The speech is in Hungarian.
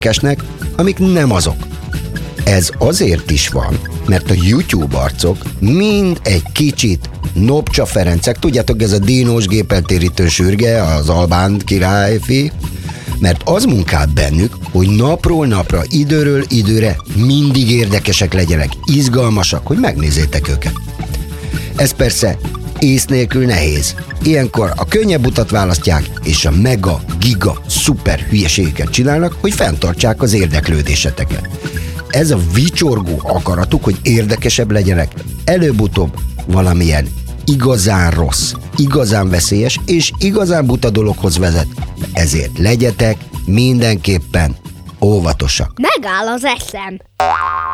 érdekesnek, amik nem azok. Ez azért is van, mert a YouTube arcok mind egy kicsit Nopcsa Ferencek, tudjátok, ez a dínos gépeltérítő sürge, az albán királyfi, mert az munkál bennük, hogy napról napra, időről időre mindig érdekesek legyenek, izgalmasak, hogy megnézzétek őket. Ez persze ész nélkül nehéz. Ilyenkor a könnyebb utat választják, és a mega, giga, szuper hülyeségeket csinálnak, hogy fenntartsák az érdeklődéseteket. Ez a vicsorgó akaratuk, hogy érdekesebb legyenek, előbb-utóbb valamilyen igazán rossz, igazán veszélyes és igazán buta dologhoz vezet. Ezért legyetek mindenképpen óvatosak. Megáll az eszem.